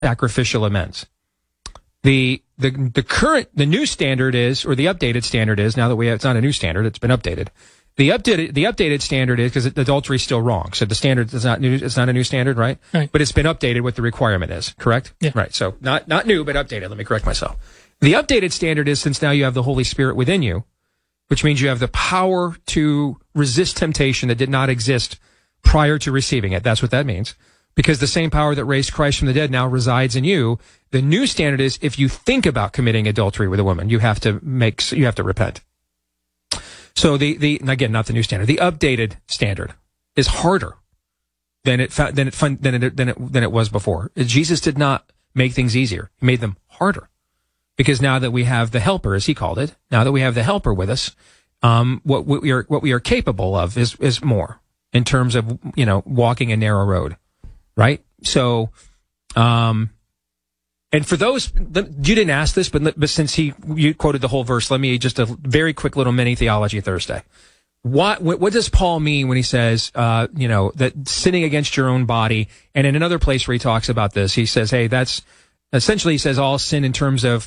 sacrificial amends. The new standard is, or the updated standard is, now that it's not a new standard, it's been updated. The updated standard is, because adultery is still wrong. So the standard is not new, it's not a new standard, right? Right. But it's been updated what the requirement is, correct? Yeah. Right. So not new, but updated. Let me correct myself. The updated standard is, since now you have the Holy Spirit within you, which means you have the power to resist temptation that did not exist prior to receiving it. That's what that means. Because the same power that raised Christ from the dead now resides in you. The new standard is, if you think about committing adultery with a woman, you have to repent. So again, not the new standard. The updated standard is harder than it was before. Jesus did not make things easier. He made them harder. Because now that we have the helper, as he called it, now that we have the helper with us, what we are capable of is more in terms of, walking a narrow road. Right? So, and for those, you didn't ask this, but since you quoted the whole verse, let me just a very quick little mini theology Thursday. What does Paul mean when he says, that sinning against your own body? And in another place where he talks about this, he says, hey, that's essentially, he says all sin in terms of,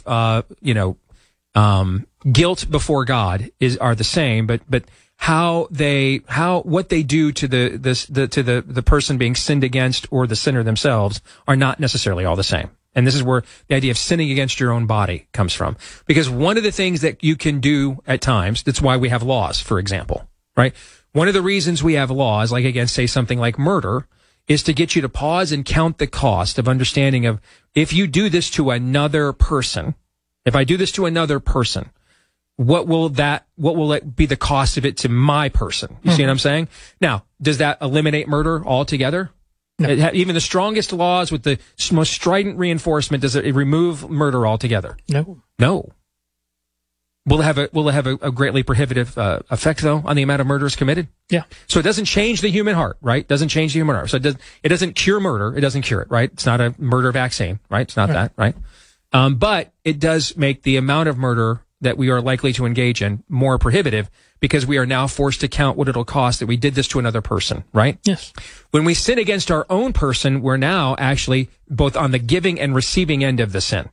guilt before God are the same, but what they do to the person being sinned against or the sinner themselves are not necessarily all the same. And this is where the idea of sinning against your own body comes from. Because one of the things that you can do at times, that's why we have laws, for example, right? One of the reasons we have laws, like again, say something like murder, is to get you to pause and count the cost of understanding of, if you do this to another person, if I do this to another person, what will it be the cost of it to my person? You see what I'm saying? Now, does that eliminate murder altogether? No. Even the strongest laws with the most strident reinforcement, does it remove murder altogether? No. Will it have a greatly prohibitive effect though on the amount of murders committed? Yeah. So it doesn't change the human heart, right? Doesn't change the human heart. So it doesn't cure murder. It doesn't cure it, right? It's not a murder vaccine, right? It's not that, right? But it does make the amount of murder that we are likely to engage in more prohibitive, because we are now forced to count what it'll cost that we did this to another person, right? Yes. When we sin against our own person, we're now actually both on the giving and receiving end of the sin.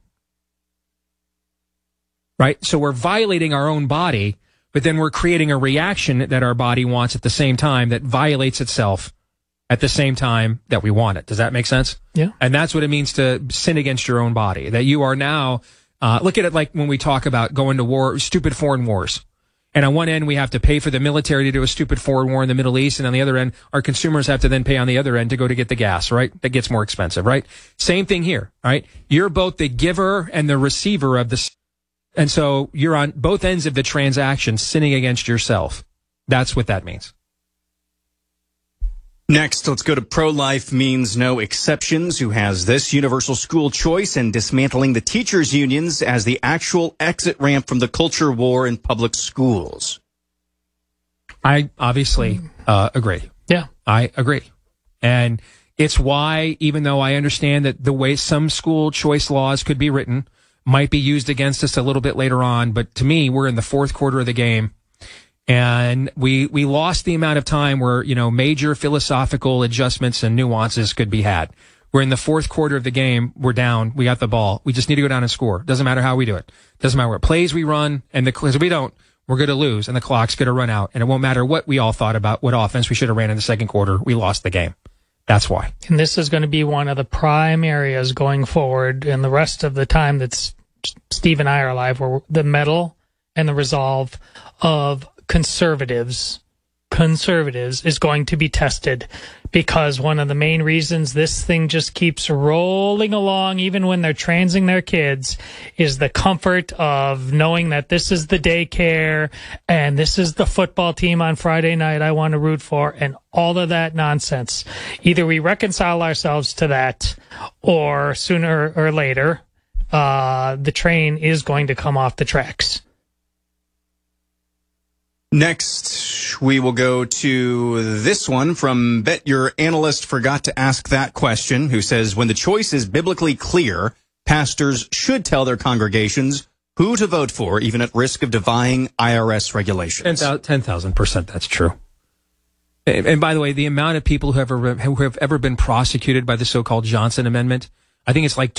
Right? So we're violating our own body, but then we're creating a reaction that our body wants at the same time that violates itself at the same time that we want it. Does that make sense? Yeah. And that's what it means to sin against your own body, that you are now, look at it like when we talk about going to war, stupid foreign wars. And on one end, we have to pay for the military to do a stupid foreign war in the Middle East. And on the other end, our consumers have to then pay on the other end to go to get the gas, right? That gets more expensive, right? Same thing here, right? You're both the giver and the receiver of this. And so you're on both ends of the transaction, sinning against yourself. That's what that means. Next, let's go to Pro-Life Means No Exceptions, who has this: universal school choice and dismantling the teachers' unions as the actual exit ramp from the culture war in public schools. I obviously agree. Yeah. I agree. And it's why, even though I understand that the way some school choice laws could be written might be used against us a little bit later on, but to me, we're in the fourth quarter of the game. And we lost the amount of time where, major philosophical adjustments and nuances could be had. We're in the fourth quarter of the game. We're down. We got the ball. We just need to go down and score. Doesn't matter how we do it. Doesn't matter what plays we run. And if we don't, we're going to lose. And the clock's going to run out. And it won't matter what we all thought about what offense we should have ran in the second quarter. We lost the game. That's why. And this is going to be one of the prime areas going forward. And the rest of the time that's Steve and I are alive, where the mettle and the resolve of conservatives is going to be tested, because one of the main reasons this thing just keeps rolling along, even when they're transing their kids, is the comfort of knowing that this is the daycare and this is the football team on Friday night I want to root for, and all of that nonsense. Either we reconcile ourselves to that, or sooner or later, the train is going to come off the tracks. Next, we will go to this one from Bet Your Analyst Forgot to Ask That Question, who says, when the choice is biblically clear, pastors should tell their congregations who to vote for, even at risk of defying IRS regulations. 10,000% that's true. And by the way, the amount of people who have ever been prosecuted by the so-called Johnson Amendment I think it's like